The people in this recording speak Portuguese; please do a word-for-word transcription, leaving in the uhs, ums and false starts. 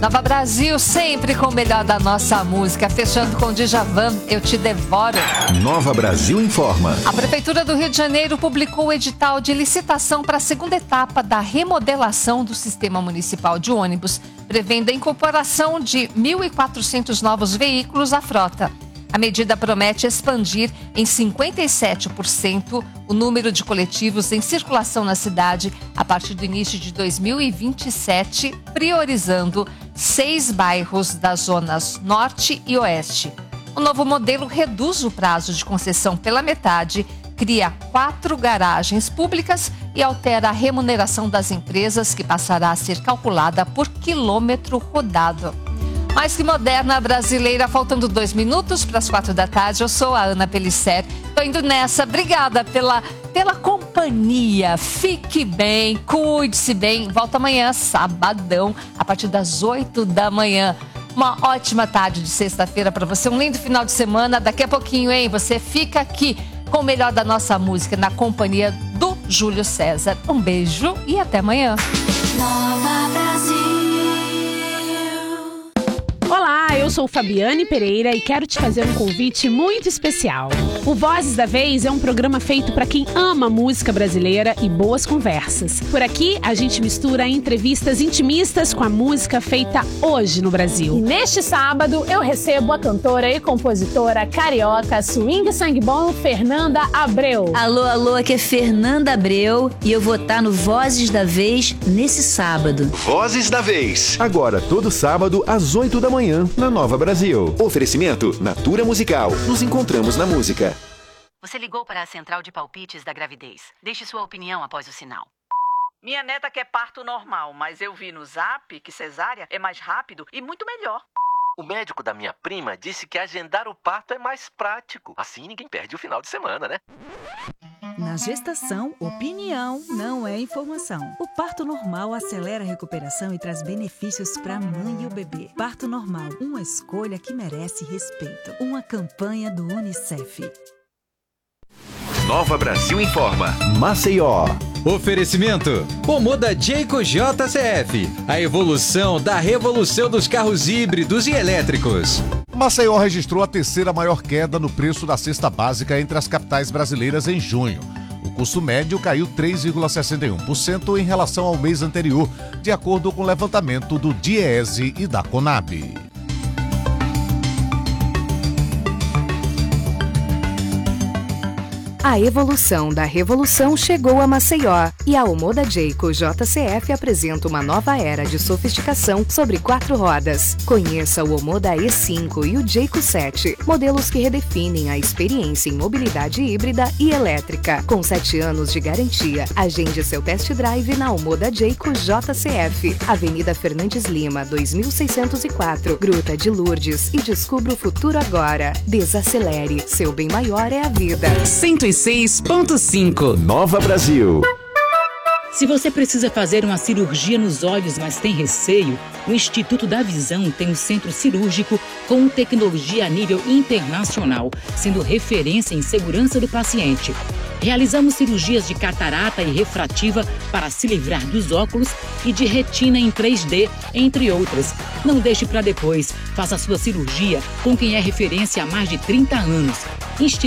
Nova Brasil, sempre com o melhor da nossa música. Fechando com Djavan, Eu Te Devoro. Nova Brasil informa. A Prefeitura do Rio de Janeiro publicou o edital de licitação para a segunda etapa da remodelação do sistema municipal de ônibus, prevendo a incorporação de mil e quatrocentos novos veículos à frota. A medida promete expandir em cinquenta e sete por cento o número de coletivos em circulação na cidade a partir do início de dois mil e vinte e sete, priorizando seis bairros das zonas norte e oeste. O novo modelo reduz o prazo de concessão pela metade, cria quatro garagens públicas e altera a remuneração das empresas, que passará a ser calculada por quilômetro rodado. Mais que moderna brasileira, faltando dois minutos para as quatro da tarde. Eu sou a Ana Pellicer, tô indo nessa. Obrigada pela, pela companhia. Fique bem, cuide-se bem. Volta amanhã, sabadão, a partir das oito da manhã. Uma ótima tarde de sexta-feira para você, um lindo final de semana. Daqui a pouquinho, hein? Você fica aqui com o melhor da nossa música na companhia do Júlio César. Um beijo e até amanhã. Nova Brasil. Olá, eu sou Fabiane Pereira e quero te fazer um convite muito especial. O Vozes da Vez é um programa feito para quem ama música brasileira e boas conversas. Por aqui, a gente mistura entrevistas intimistas com a música feita hoje no Brasil. E neste sábado, eu recebo a cantora e compositora carioca swing sangue bom Fernanda Abreu. Alô, alô, aqui é Fernanda Abreu e eu vou estar no Vozes da Vez nesse sábado. Vozes da Vez. Agora, todo sábado, às oito da manhã, na Nova Brasil. Oferecimento Natura Musical. Nos encontramos na música. Você ligou para a central de palpites da gravidez. Deixe sua opinião após o sinal. Minha neta quer parto normal, mas eu vi no Zap que cesárea é mais rápido e muito melhor. O médico da minha prima disse que agendar o parto é mais prático. Assim ninguém perde o final de semana, né? Na gestação, opinião não é informação. O parto normal acelera a recuperação e traz benefícios para a mãe e o bebê. Parto normal, uma escolha que merece respeito. Uma campanha do Unicef. Nova Brasil informa. Maceió. Oferecimento: Omoda Jayco J C F, a evolução da revolução dos carros híbridos e elétricos. Maceió registrou a terceira maior queda no preço da cesta básica entre as capitais brasileiras em junho. O custo médio caiu três vírgula sessenta e um por cento em relação ao mês anterior, de acordo com o levantamento do DIEESE e da Conab. A evolução da revolução chegou a Maceió e a Omoda Jayco J C F apresenta uma nova era de sofisticação sobre quatro rodas. Conheça o Omoda E cinco e o Jayco sete, modelos que redefinem a experiência em mobilidade híbrida e elétrica. Com sete anos de garantia, agende seu test drive na Omoda Jayco J C F, Avenida Fernandes Lima, dois mil seiscentos e quatro, Gruta de Lourdes, e descubra o futuro agora. Desacelere, seu bem maior é a vida. cento e seis ponto cinco Nova Brasil. Se você precisa fazer uma cirurgia nos olhos, mas tem receio, o Instituto da Visão tem um centro cirúrgico com tecnologia a nível internacional, sendo referência em segurança do paciente. Realizamos cirurgias de catarata e refrativa para se livrar dos óculos e de retina em três D, entre outras. Não deixe para depois. Faça sua cirurgia com quem é referência há mais de trinta anos. Instituto